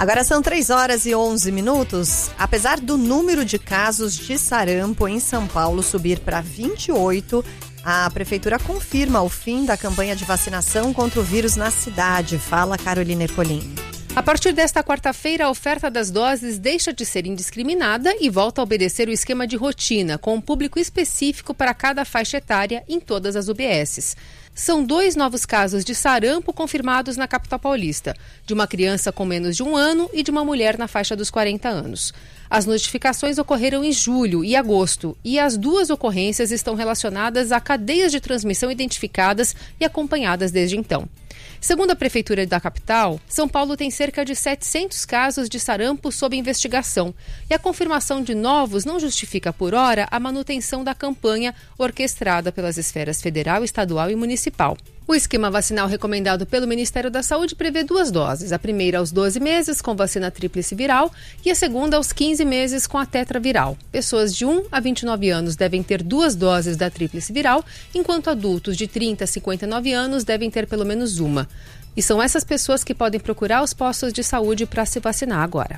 Agora são 3h11. Apesar do número de casos de sarampo em São Paulo subir para 28, a prefeitura confirma o fim da campanha de vacinação contra o vírus na cidade. Fala, Carolina Ercolim. A partir desta quarta-feira, a oferta das doses deixa de ser indiscriminada e volta a obedecer o esquema de rotina, com um público específico para cada faixa etária em todas as UBSs. São 2 novos casos de sarampo confirmados na capital paulista, de uma criança com menos de 1 ano e de uma mulher na faixa dos 40 anos. As notificações ocorreram em julho e agosto, e as 2 ocorrências estão relacionadas a cadeias de transmissão identificadas e acompanhadas desde então. Segundo a Prefeitura da capital, São Paulo tem cerca de 700 casos de sarampo sob investigação, e a confirmação de novos não justifica por hora a manutenção da campanha orquestrada pelas esferas federal, estadual e municipal. O esquema vacinal recomendado pelo Ministério da Saúde prevê 2 doses, a primeira aos 12 meses com vacina tríplice viral e a segunda aos 15 meses com a tetraviral. Pessoas de 1 a 29 anos devem ter 2 doses da tríplice viral, enquanto adultos de 30 a 59 anos devem ter pelo menos uma. E são essas pessoas que podem procurar os postos de saúde para se vacinar agora.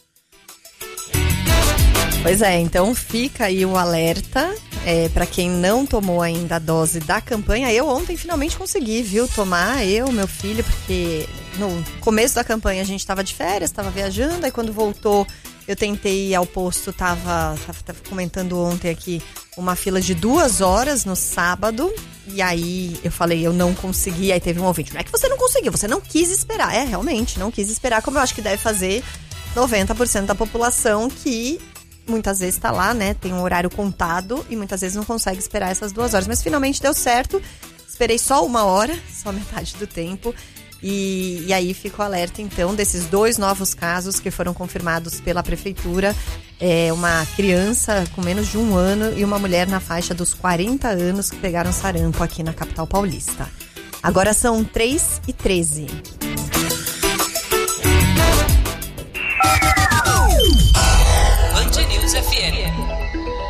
Pois é, então fica aí o alerta para quem não tomou ainda a dose da campanha. Eu ontem finalmente consegui, tomar, meu filho, porque no começo da campanha a gente estava de férias, estava viajando, aí quando voltou eu tentei ir ao posto, tava comentando ontem aqui, uma fila de 2 horas no sábado, e aí eu falei, eu não consegui, aí teve um ouvinte, não é que você não conseguiu, você não quis esperar. Realmente, não quis esperar, como eu acho que deve fazer 90% da população que muitas vezes está lá, né? Tem um horário contado e muitas vezes não consegue esperar essas 2 horas. Mas finalmente deu certo. Esperei só 1 hora, só metade do tempo. E aí fica o alerta, então, desses 2 novos casos que foram confirmados pela prefeitura. Uma criança com menos de 1 ano e uma mulher na faixa dos 40 anos que pegaram sarampo aqui na capital paulista. Agora são 3h13.